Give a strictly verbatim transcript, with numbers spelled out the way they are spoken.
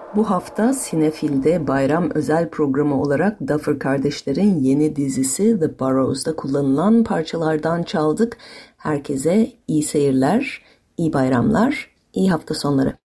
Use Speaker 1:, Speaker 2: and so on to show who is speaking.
Speaker 1: Bu hafta Sinefil'de bayram özel programı olarak Duffer kardeşlerin yeni dizisi The Burrows'da kullanılan parçalardan çaldık. Herkese iyi seyirler, iyi bayramlar, iyi hafta sonları.